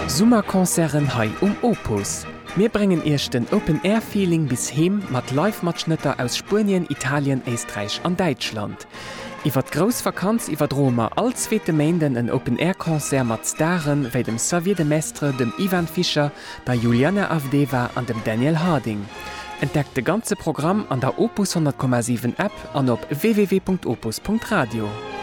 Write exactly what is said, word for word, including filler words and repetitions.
Summerkonzern hai um Opus. Wir bringen erst den Open-Air-Feeling bis heim mat Live-Matschnitter aus Spanien, Italien, Österreich und Deutschland. Iwer Grossvakanz iwwer Roma all zweete Mänden en Open-Air-Konzert mat Starren wéi dem Xavier de Mestre, dem Ivan Fischer, der Juliana Avdeva an dem Daniel Harding. Entdeckt de ganze Programm an der Opus hundert Komma sieben App an op w w w punkt opus punkt radio.